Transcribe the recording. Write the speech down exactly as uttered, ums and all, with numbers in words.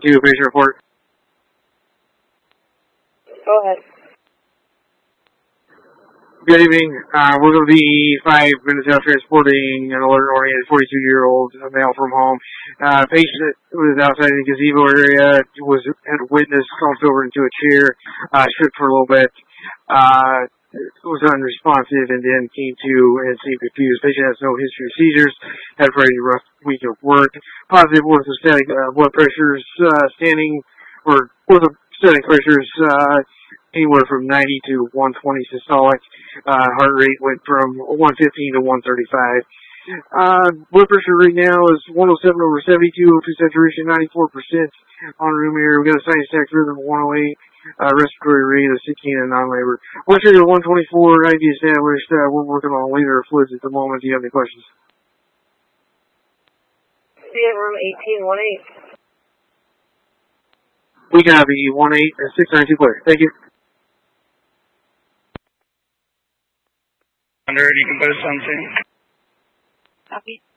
to a patient report. Go ahead. Good evening. Uh, we're going to be five minutes out transporting an alert-oriented forty-two-year-old male from home. Uh, patient was outside the gazebo area, was had a witness, slumped over into a chair, uh, stripped for a little bit, uh, was unresponsive, and then came to and seemed confused. Patient has no history of seizures, had a pretty rough week of work. Positive orthostatic uh, blood pressures, uh, standing, or orthostatic pressures, uh, anywhere from ninety to one twenty systolic. Uh, heart rate went from one fifteen to one thirty-five. Uh, blood pressure right now is one oh seven over seventy-two, O two saturation ninety-four percent on room air. We got a sinus tax rhythm of one oh eight, uh, respiratory rate of sixteen and non-labor. Blood sugar one twenty-four, I D established. Uh, we're working on a liter of fluids at the moment. Do you have any questions? C M room eighteen one eight. We copy one eight six nine two clear. Thank you. Under, you can post something. Copy.